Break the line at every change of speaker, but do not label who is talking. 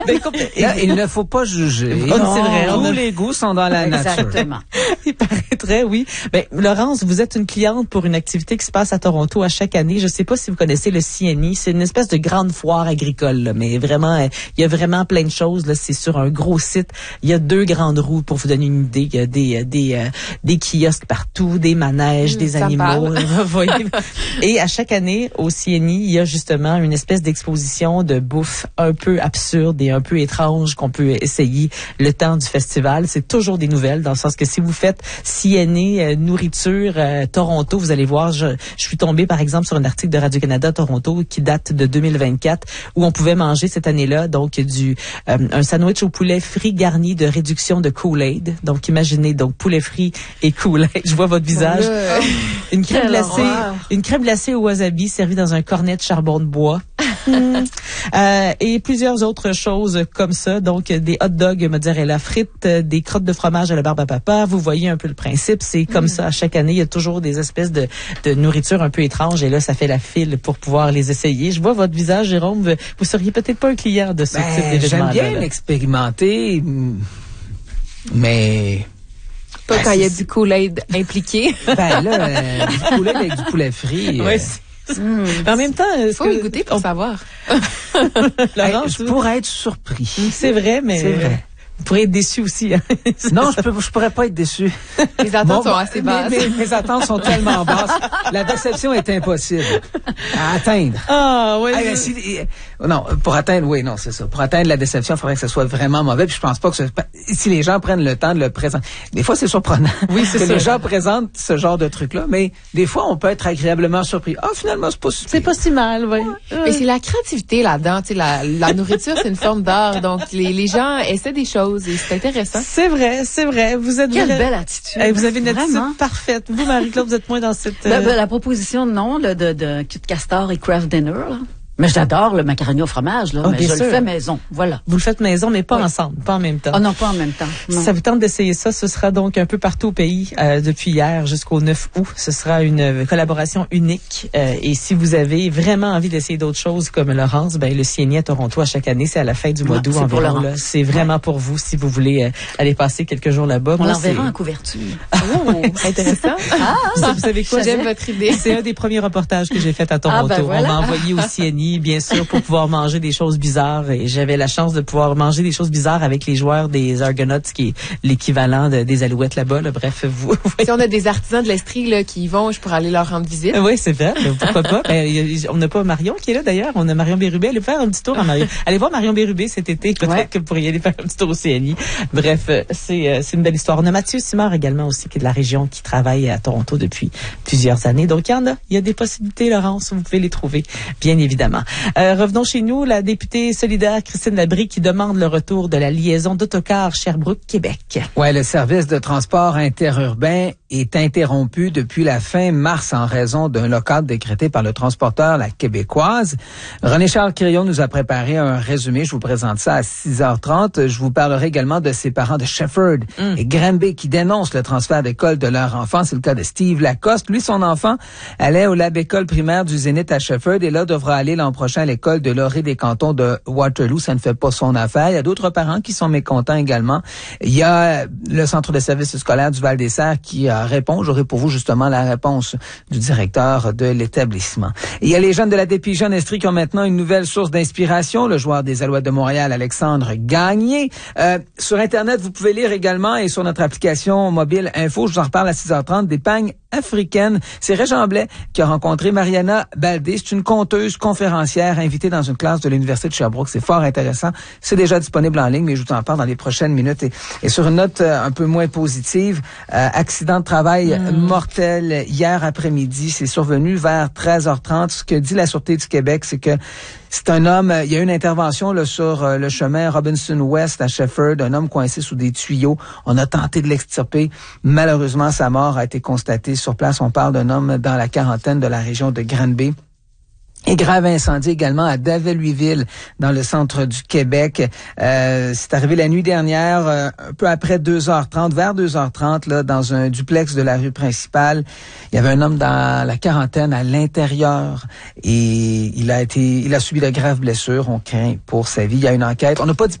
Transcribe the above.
Il ne faut pas juger.
Non, c'est vrai.
Tous les goûts sont dans la nature.
Exactement.
Il paraîtrait, oui. Ben, Laurence, vous êtes une cliente pour une activité qui se passe à Toronto à chaque année. Je sais pas si vous connaissez le CNI. C'est une espèce de grande foire agricole, là, mais vraiment, il y a vraiment plein de choses, là. C'est sur un gros site. Il y a 2 grandes roues pour vous donner une idée. Il y a des kiosques partout, des manèges, des animaux. Voyez. Et à chaque année, au CNI, il y a justement une espèce d'exposition de bouffe un peu absurde et un peu étrange qu'on peut essayer le temps du festival. C'est toujours des nouvelles, dans le sens que si vous faites CNA nourriture Toronto, vous allez voir, je suis tombée par exemple sur un article de Radio-Canada Toronto qui date de 2024 où on pouvait manger cette année-là donc un sandwich au poulet frit garni de réduction de Kool-Aid. Donc imaginez donc poulet frit et Kool-Aid. Je vois votre visage. Une crème glacée au wasabi servie dans un cornet de charbon de bois. Et plusieurs autres choses comme ça. Donc, des hot dogs mozzarella frites, des crottes de fromage à la barbe à papa. Vous voyez un peu le principe. C'est comme ça à chaque année. Il y a toujours des espèces de nourriture un peu étrange. Et là, ça fait la file pour pouvoir les essayer. Je vois votre visage, Jérôme. Vous seriez peut-être pas un client de ce type d'événement.
J'aime bien l'expérimenter, mais...
Pas quand il y a du Kool-Aid impliqué.
Du Kool-Aid avec du poulet frit.
Ouais, en même temps,
faut y goûter pour savoir.
Laurence,
je pourrais être surpris.
C'est vrai, mais
c'est vrai.
Vous pourriez être déçu aussi. Hein?
Non, je pourrais pas être déçu.
Les attentes sont assez basses.
Mes attentes sont tellement basses. La déception est impossible à atteindre.
Ah, oui.
Non, pour atteindre, oui, non, c'est ça. Pour atteindre la déception, il faudrait que ce soit vraiment mauvais. Puis je pense pas que si les gens prennent le temps de le présenter. Des fois, c'est surprenant.
Oui, c'est
que
ça.
Les gens présentent ce genre de truc-là, mais des fois, on peut être agréablement surpris. Ah, finalement, c'est pas si
C'est pas si mal, oui.
Mais c'est la créativité là-dedans. Tu sais, la nourriture, c'est une forme d'art. Donc, les gens essaient des choses et c'est intéressant.
C'est vrai, c'est vrai. Vous êtes
Quelle belle attitude.
Vous avez une attitude
Vraiment.
parfaite. Vous, Marie-Claude, vous êtes moins dans cette...
La proposition de cul de castor et craft dinner, là. Mais j'adore le macaroni au fromage, là.
Oh,
mais
bien
je
sûr.
le fais maison. Voilà.
Vous le faites maison, mais pas ensemble, pas en même temps.
Oh non, pas en même temps.
Si
Non.
ça vous tente d'essayer ça, ce sera donc un peu partout au pays depuis hier jusqu'au 9 août. Ce sera une collaboration unique. Et si vous avez vraiment envie d'essayer d'autres choses comme Laurence, ben le CNI à Toronto à chaque année, c'est à la fin du mois d'août
c'est pour
environ.
Laurence.
Là. C'est vraiment pour vous si vous voulez aller passer quelques jours là-bas.
On
Moi,
l'enverra en couverture.
Oh, intéressant.
Vous savez quoi?
J'aime votre idée.
C'est un des premiers reportages que j'ai fait à Toronto.
ben voilà.
On m'a envoyé au CNI, bien sûr, pour pouvoir manger des choses bizarres. Et j'avais la chance de pouvoir manger des choses bizarres avec les joueurs des Argonauts, qui est l'équivalent des Alouettes là-bas. Là. Bref, vous...
Si on a des artisans de l'Estrie là, qui y vont, je pourrais aller leur rendre visite.
Oui, c'est vrai. Pourquoi pas? On n'a pas Marion qui est là, d'ailleurs. On a Marion Bérubé. Allez faire un petit tour à Marion. Allez voir Marion Bérubé cet été. Peut-être que vous pourriez aller faire un petit tour au CNI. Bref, c'est une belle histoire. On a Mathieu Simard également aussi, qui est de la région, qui travaille à Toronto depuis plusieurs années. Donc, il y a des possibilités, Laurence. Vous pouvez les trouver, bien évidemment. Revenons chez nous. La députée solidaire Christine Labrie qui demande le retour de la liaison d'autocar Sherbrooke-Québec.
Ouais, le service de transport interurbain est interrompu depuis la fin mars en raison d'un lock-out décrété par le transporteur La Québécoise. René-Charles Quirion nous a préparé un résumé. Je vous présente ça à 6h30. Je vous parlerai également de ses parents de Shefford et Granby qui dénoncent le transfert d'école de leur enfant. C'est le cas de Steve Lacoste. Lui, son enfant allait au Lab École primaire du Zénith à Shefford et là devra aller l'an prochain à l'école de l'Orée des cantons de Waterloo. Ça ne fait pas son affaire. Il y a d'autres parents qui sont mécontents également. Il y a le centre de services scolaires du Val-des-Serres qui répond. J'aurai pour vous justement la réponse du directeur de l'établissement. Et il y a les jeunes de la DPJ en Estrie qui ont maintenant une nouvelle source d'inspiration. Le joueur des Alouettes de Montréal, Alexandre Gagné. Sur Internet, vous pouvez lire également et sur notre application mobile Info, je vous en reparle à 6h30, des pagnes africaines. C'est Régent Blais qui a rencontré Mariana Baldé. C'est une conteuse conférencière invitée dans une classe de l'Université de Sherbrooke. C'est fort intéressant. C'est déjà disponible en ligne, mais je vous en parle dans les prochaines minutes. Et sur une note un peu moins positive, accident de travail mortel hier après-midi. C'est survenu vers 13h30. Ce que dit la Sûreté du Québec, c'est que c'est un homme, il y a eu une intervention là, sur le chemin Robinson-West à Shefford, un homme coincé sous des tuyaux. On a tenté de l'extirper. Malheureusement, sa mort a été constatée sur place. On parle d'un homme dans la quarantaine de la région de Granby. Et grave incendie également à Davet-Louisville, dans le centre du Québec. C'est arrivé la nuit dernière, un peu après 2h30, vers 2h30, là, dans un duplex de la rue principale. Il y avait un homme dans la quarantaine à l'intérieur et il a subi de graves blessures. On craint pour sa vie. Il y a une enquête. On n'a pas dit